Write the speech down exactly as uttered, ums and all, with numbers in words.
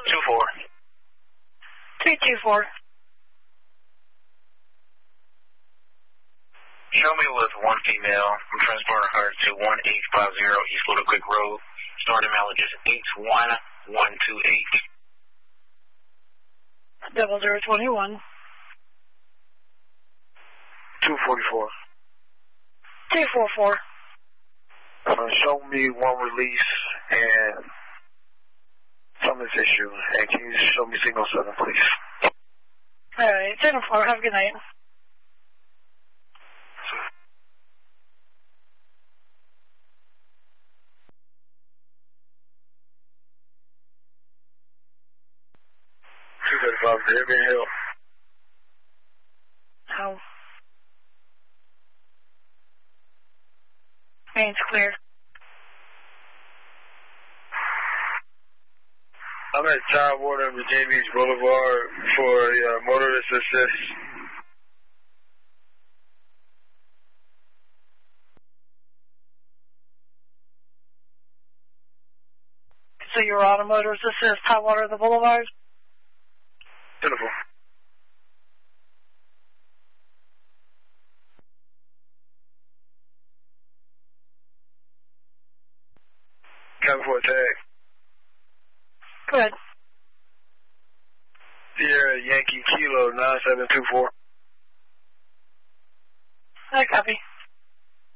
two four. three two four. Show me with one female. I'm transporting her to one eight five zero East Little Creek Road. Starting mileage is eight one one two eight. Double zero twenty one. two forty-four. two four four. Uh, show me one release and summons issue. And can you show me signal seven, please? Alright, ten four. Have a good night. two thirty-five, Caribbean Hill. How? Main's clear. I'm at Tidewater and Virginia Beach Boulevard for a uh, motorist assist. So you're on a motorist assist, Tidewater the Boulevard? Beautiful. Cabin for tag. Good. Sierra Yankee Kilo nine seven two four. I copy.